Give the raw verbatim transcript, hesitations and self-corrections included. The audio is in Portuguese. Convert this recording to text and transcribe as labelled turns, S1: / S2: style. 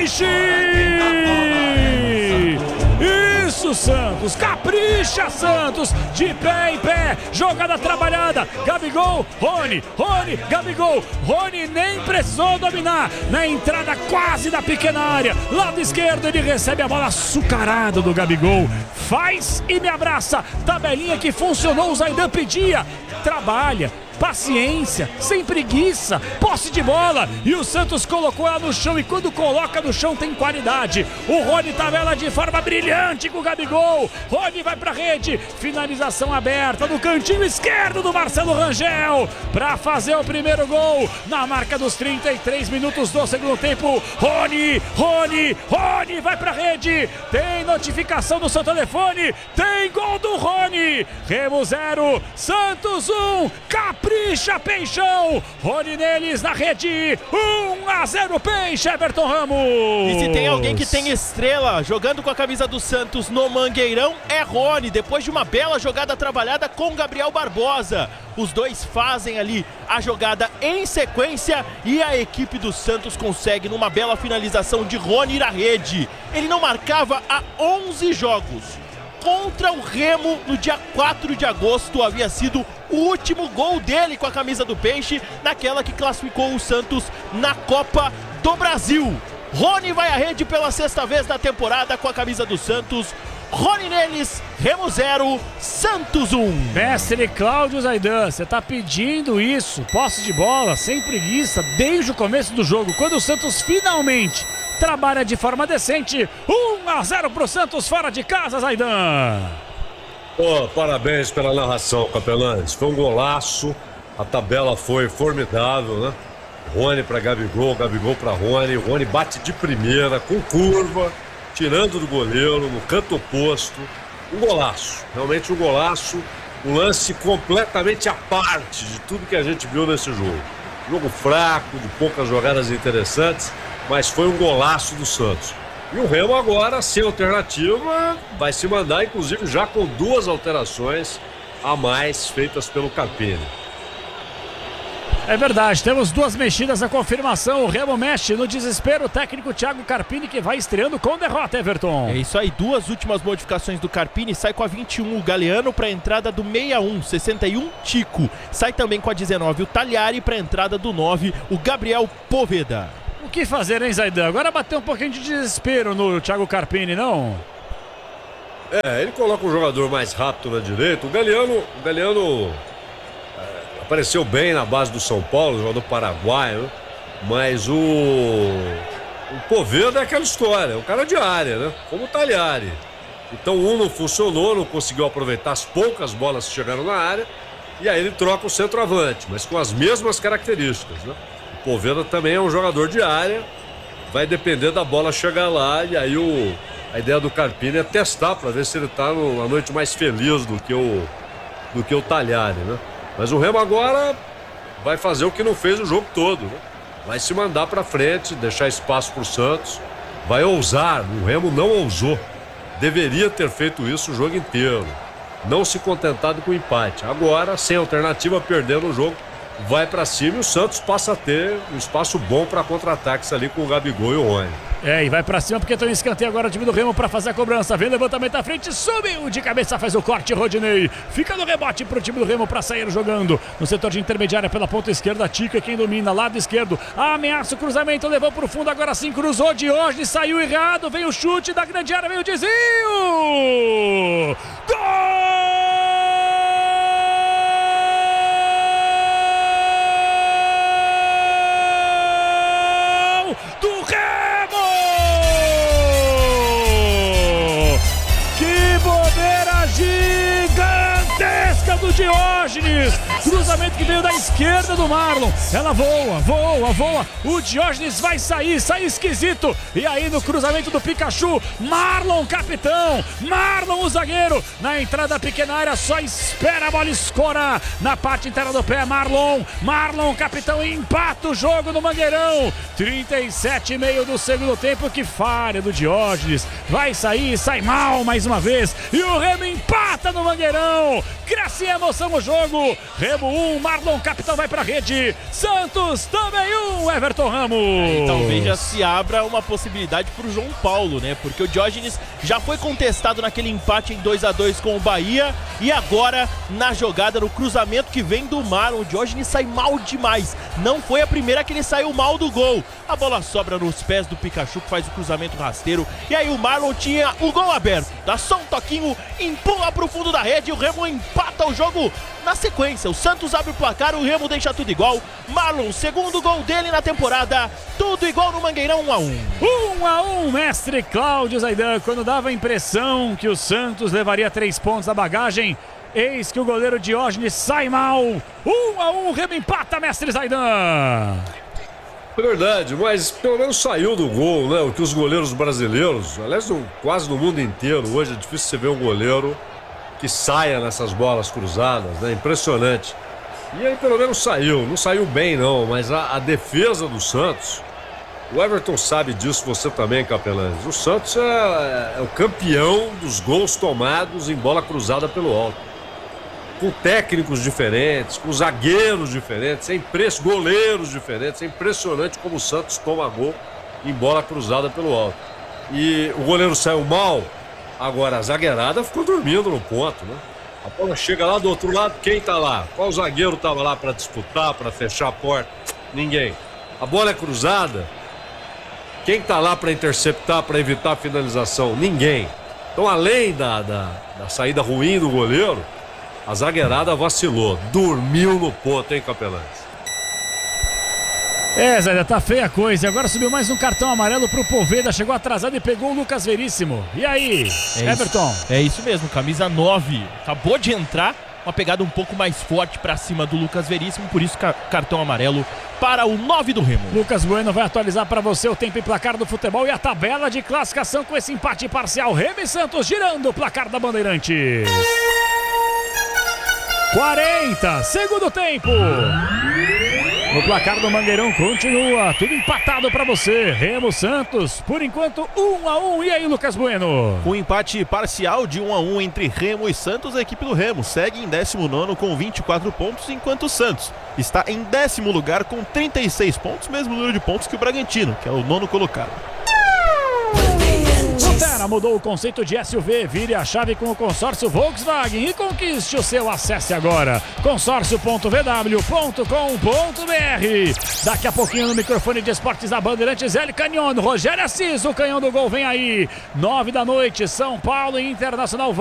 S1: Peixe! Isso, Santos, capricha, Santos, de pé em pé, jogada trabalhada, Gabigol, Rony, Rony, Gabigol, Rony nem precisou dominar, na entrada quase da pequena área, lado esquerdo ele recebe a bola açucarada do Gabigol, faz e me abraça, tabelinha que funcionou, o Zaidan pedia, trabalha, paciência, sem preguiça, posse de bola, e o Santos colocou ela no chão, e quando coloca no chão tem qualidade. O Rony tabela de forma brilhante com o Gabigol, Rony vai pra rede, finalização aberta no cantinho esquerdo do Marcelo Rangel, pra fazer o primeiro gol, na marca dos trinta e três minutos do segundo tempo. Rony, Rony, Rony vai pra rede, tem notificação no seu telefone, tem gol do Rony, Remo zero, Santos um, Capri Capricha, Peixão, Rony neles na rede, um a zero Peixe, Everton Ramos.
S2: E se tem alguém que tem estrela jogando com a camisa do Santos no Mangueirão, é Rony, depois de uma bela jogada trabalhada com Gabriel Barbosa. Os dois fazem ali a jogada em sequência e a equipe do Santos consegue numa bela finalização de Rony ir à rede. Ele não marcava há onze jogos. Contra o Remo, no dia quatro de agosto, havia sido o último gol dele com a camisa do Peixe, naquela que classificou o Santos na Copa do Brasil. Rony vai à rede pela sexta vez na temporada com a camisa do Santos. Rony neles, Remo zero, Santos um.
S1: Mestre Cláudio Zaidan, você tá pedindo isso, posse de bola, sem preguiça, desde o começo do jogo, quando o Santos finalmente trabalha de forma decente. um a zero pro Santos fora de casa, Zaidan.
S3: Oh, parabéns pela narração, Capelanes. Foi um golaço, a tabela foi formidável, né? Rony para Gabigol, Gabigol para Rony. O Rony bate de primeira, com curva, tirando do goleiro, no canto oposto. Um golaço, realmente um golaço. Um lance completamente à parte de tudo que a gente viu nesse jogo. Jogo fraco, de poucas jogadas interessantes, mas foi um golaço do Santos. E o Remo agora, sem alternativa, vai se mandar, inclusive, já com duas alterações a mais feitas pelo Carpini.
S1: É verdade, temos duas mexidas, a confirmação, o Remo mexe no desespero, o técnico Thiago Carpini que vai estreando com derrota, Everton.
S2: É isso aí, duas últimas modificações do Carpini, sai com a vinte e um o Galeano para a entrada do sessenta e um, sessenta e um Tico, sai também com a dezenove o Talhari para a entrada do nove o Gabriel Poveda.
S1: O que fazer, hein, Zaidan? Agora bateu um pouquinho de desespero no Thiago Carpini, não?
S3: É, ele coloca um jogador mais rápido na direita, o Galeano, o Galeano apareceu bem na base do São Paulo, jogador paraguaio, mas o, o Poveda é aquela história, é um cara de área, né? Como o Talhari. Então um não funcionou, não conseguiu aproveitar as poucas bolas que chegaram na área, e aí ele troca o centroavante, mas com as mesmas características, né? O Poveda também é um jogador de área, vai depender da bola chegar lá, e aí o, a ideia do Carpini é testar para ver se ele está numa noite mais feliz do que o, do que o Talhari, né? Mas o Remo agora vai fazer o que não fez o jogo todo, né? Vai se mandar para frente, deixar espaço para o Santos, vai ousar. O Remo não ousou, deveria ter feito isso o jogo inteiro, não se contentado com o empate. Agora, sem alternativa, perdendo o jogo, vai para cima e o Santos passa a ter um espaço bom para contra-ataques ali com o Gabigol e o Rony.
S1: É, e vai pra cima porque tem um escanteio agora o time do Remo pra fazer a cobrança. Vem levantamento à frente, subiu de cabeça, faz o corte, Rodinei. Fica no rebote pro time do Remo pra sair jogando. No setor de intermediária pela ponta esquerda, Tico é quem domina, lado esquerdo. Ameaça o cruzamento, levou pro fundo, agora sim cruzou de hoje, saiu errado. Vem o chute da grande área, vem o desvio. Gol! Do Remo! Que bobeira gigantesca do Diógenes! Cruzamento que veio da esquerda do Marlon. Ela voa, voa, voa. O Diógenes vai sair, sai esquisito. E aí no cruzamento do Pikachu, Marlon, capitão. Marlon, o zagueiro. Na entrada da pequena área, só espera a bola escorar. Na parte interna do pé, Marlon. Marlon, capitão, empata o jogo no Mangueirão. trinta e sete e meio do segundo tempo. Que falha do Diógenes. Vai sair, sai mal mais uma vez. E o Remo empata no Mangueirão. Graciano emoção o jogo. Remo um, Marlon capitão vai pra rede. Santos também um, Everton Ramos.
S2: E talvez já se abra uma possibilidade pro João Paulo, né? Porque o Diógenes já foi contestado naquele empate em dois a dois com o Bahia e agora na jogada, no cruzamento que vem do Marlon, o Diógenes sai mal demais. Não foi a primeira que ele saiu mal do gol. A bola sobra nos pés do Pikachu, que faz o cruzamento rasteiro. E aí o Marlon tinha o gol aberto. Dá só um toquinho, empurra pro fundo da rede. O Remo empata o jogo na sequência. O Santos abre o placar, o Remo deixa tudo igual. Marlon, segundo gol dele na temporada. Tudo igual no Mangueirão, um a um.
S1: um a um, mestre Cláudio Zaidan. Quando dava a impressão que o Santos levaria três pontos da bagagem, eis que o goleiro Diógenes sai mal. um a um, Remo empata, mestre Zaidan.
S3: É verdade, mas pelo menos saiu do gol, né? O que os goleiros brasileiros, aliás, no, quase no mundo inteiro, hoje é difícil você ver um goleiro que saia nessas bolas cruzadas, né? Impressionante. E aí pelo menos saiu, não saiu bem não, mas a, a defesa do Santos, o Everton sabe disso, você também, Capelães. O Santos é, é o campeão dos gols tomados em bola cruzada pelo alto. Com técnicos diferentes, com zagueiros diferentes, é impress... goleiros diferentes. É impressionante como o Santos toma gol em bola cruzada pelo alto. E o goleiro saiu mal, agora a zagueirada ficou dormindo no ponto, né? A bola chega lá do outro lado, quem tá lá? Qual zagueiro tava lá para disputar, para fechar a porta? Ninguém. A bola é cruzada, quem tá lá para interceptar, para evitar a finalização? Ninguém. Então, além da, da, da saída ruim do goleiro, a zagueirada vacilou, dormiu no ponto, hein, Capelães?
S1: É, Zé, tá feia a coisa. E agora subiu mais um cartão amarelo pro Poveda. Chegou atrasado e pegou o Lucas Veríssimo. E aí,
S2: é
S1: Everton?
S2: Isso, é isso mesmo, camisa nove. Acabou de entrar, uma pegada um pouco mais forte pra cima do Lucas Veríssimo. Por isso, cartão amarelo para o nove do Remo.
S1: Lucas Bueno vai atualizar para você o tempo e placar do futebol e a tabela de classificação com esse empate parcial. Remo e Santos girando o placar da Bandeirantes. quarenta, segundo tempo. No placar do Mangueirão continua tudo empatado para você. Remo Santos, por enquanto um a um. E aí, Lucas Bueno?
S4: Com empate parcial de um a um entre Remo e Santos, a equipe do Remo segue em décimo nono com vinte e quatro pontos, enquanto o Santos está em décimo lugar com trinta e seis pontos, mesmo número de pontos que o Bragantino, que é o nono colocado.
S1: Frontera mudou o conceito de S U V. Vire a chave com o consórcio Volkswagen e conquiste o seu. Acesse agora consórcio ponto v w ponto com ponto b r. Daqui a pouquinho no microfone de esportes da Bandeirantes, Hélio Canhon, Rogério Assis, o canhão do gol vem aí. Nove da noite, São Paulo e Internacional.